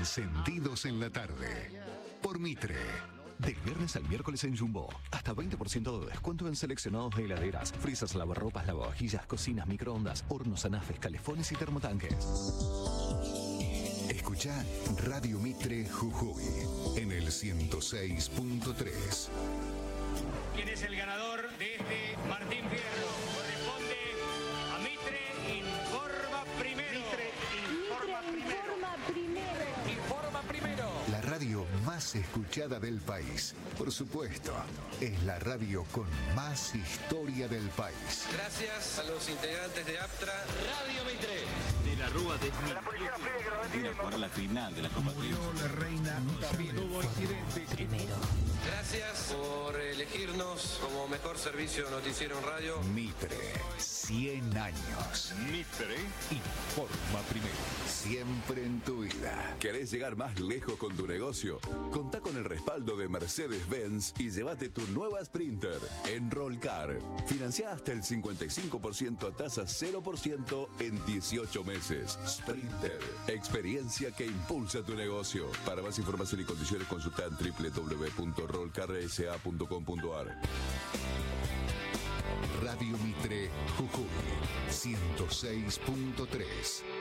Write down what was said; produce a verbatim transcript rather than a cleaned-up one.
Encendidos en la tarde. Por Mitre. Del viernes al miércoles en Jumbo, hasta veinte por ciento de descuento en seleccionados de heladeras, frisas, lavarropas, lavavajillas, cocinas, microondas, hornos, anafes, calefones y termotanques. Escuchá Radio Mitre Jujuy en el ciento seis punto tres. ¿Quién es el ganador de este Martín Fierro? Corresponde a Mitre Informa Primero. Mitre Informa Primero. Informa primero. Informa Primero. La radio más escuchada del país. Por supuesto, es la radio con más historia del país. Gracias a los integrantes de APTRA. Radio Mitre. De la Rúa de La policía nos pide que lo ir a jugar la final de la Copa Murió la reina, también hubo incidentes. Primero. Gracias por elegirnos como mejor servicio de noticiero en radio. Mitre, cien años. Mitre Informa Primero. Siempre en tu vida. ¿Querés llegar más lejos con tu negocio? Contá con el respaldo de Mercedes-Benz y llévate tu nueva Sprinter en Rollcar. Financiá hasta el cincuenta y cinco por ciento a tasa cero por ciento en dieciocho meses. Sprinter, experiencia que impulsa tu negocio. Para más información y condiciones consulta en doble u doble u doble u punto rollcar s a punto com punto a r. Radio Mitre Jujuy ciento seis punto tres.